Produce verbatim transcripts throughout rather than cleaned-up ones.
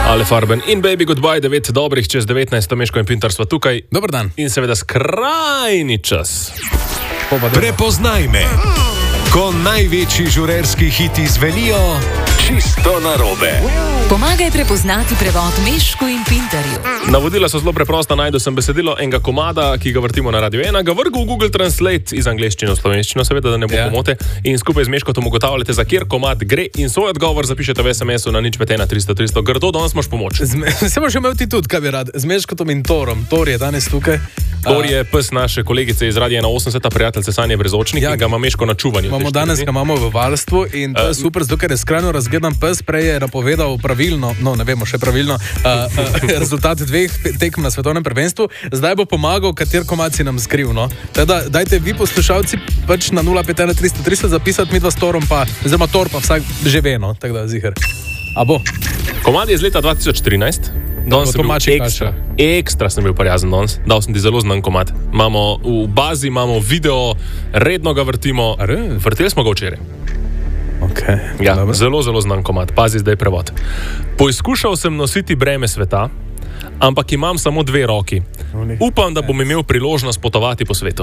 Ale Farben in Baby Goodbye, devet dobrih čez devetnajst, Meško in Pintar sva tukaj. Dobar dan. In seveda skrajni čas. Prepoznaj me, ko največji žurerski hiti zvenijo čisto narobe. Pomagaj prepoznati prevod Mešku in Pintarju. Navodila so zelo preprosta, najdu sem besedilo enega komada, ki ga vrtimo na Radio ena, ga vrgu v Google Translate iz angleščine v slovenščino, seveda, da ne bo Ja. pomote, in skupaj z Meškotom ugotavljate, za kjer komad gre in svoj odgovor zapišete v es em esu na nič pet ena tristo tristo. Grdo, danes imaš pomoč. Se boš imel ti tudi, kaj bi rad, z Meškotom in Torom. Tor je danes tukaj. Tor je pes naše kolegice iz Radia ena osemdeset, prijateljice Sanje Brezočnik, Ja. in ga ima Meško na čuvanju. Imamo te danes štiri ga dni. imamo v varstvu in to je super, zato ker je skrajno razgledan pes, prej je napovedal pravilno, no ne vemo še pravilno, uh, uh, rezultat dveh tekem na svetovnem prvenstvu, zdaj bo pomagal, kater komad si nam skriv, no. Teda, dajte vi poslušalci pač na nula pet ena tristo tristo zapisati, mi dva s Torom pa, oziroma Tor pa vsak že ve, no, tako da ziher. A bo? Komad je iz leta dva tisoč trinajst. Danes bo sem bil domači ekstra, kaša. ekstra sem bil prijazen danes. Dal sem ti zelo znan komad. Imamo v bazi, imamo video, redno ga vrtimo. A res? Vrteli smo ga včeraj. Okay, Ja, dobro. zelo, zelo znan komad. Pazi zdaj prevod. Poizkušal sem nositi breme sveta, ampak imam samo dve roki. Upam, da bom imel priložnost potovati po svetu.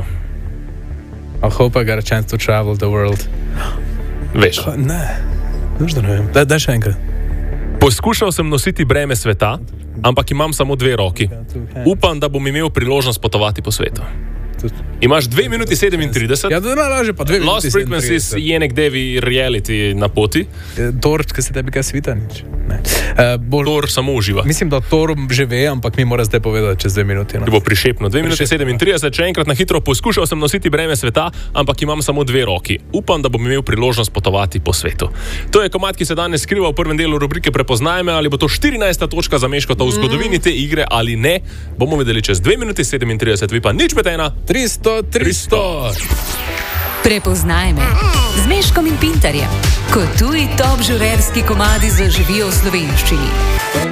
I hope I got a chance to travel the world. Veš. Pa, ne, nužno ne vem. Daj, daj še enkrat. Poskušal sem nositi breme sveta, ampak imam samo dve roki. Upam, da bom imel priložnost potovati po svetu. Imaš dve minuti sedemintrideset. Ja, da ne laže pa dve Lost minuti Frequencies sedemintrideset. je nek devi reality na poti. Tor, ki se tebi kaj svita, nič. Ne. Uh, bolj, Tor samo uživa. mislim, da Tor že ve, ampak mi mora zdaj povedati čez dve minuti. No. Ki bo prišepno. dve minuti Prišepno, sedemintrideset, še enkrat na hitro. Poskušal sem nositi breme sveta, ampak imam samo dve roki. Upam, da bom imel priložnost potovati po svetu. To je komad, ki se danes skriva v prvem delu rubrike Prepoznaj me, ali bo to štirinajsta točka za Meškota v zgodovini te igre ali ne. Bomo videli čez dve minuti sedemintrideset, vi pa nič pet ena. tristo, tristo. Prepoznaj me z Meškom in Pintarjem. Ko tuji top žurerski komadi zaživijo v slovenščini.